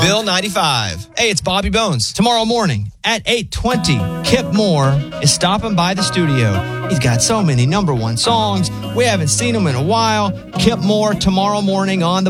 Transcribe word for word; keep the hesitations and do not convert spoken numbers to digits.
Bill ninety-five. Hey, it's Bobby Bones. Tomorrow morning at eight twenty, Kip Moore is stopping by the studio. He's got so many number one songs. We haven't seen him in a while. Kip Moore tomorrow morning on the